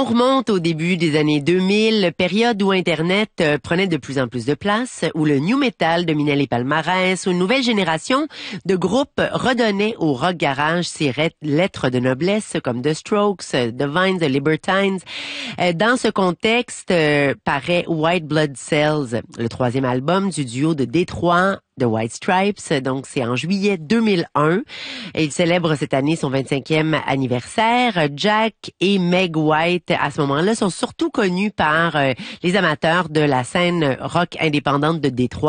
On remonte au début des années 2000, période où Internet prenait de plus en plus de place, où le new metal dominait les palmarès, où une nouvelle génération de groupes redonnait au rock garage ses lettres de noblesse, comme The Strokes, The Vines, The Libertines. Dans ce contexte, paraît White Blood Cells, le troisième album du duo de Détroit, The White Stripes, donc c'est en juillet 2001. Et il célèbre cette année son 25e anniversaire. Jack et Meg White, à ce moment-là, sont surtout connus par les amateurs de la scène rock indépendante de Détroit.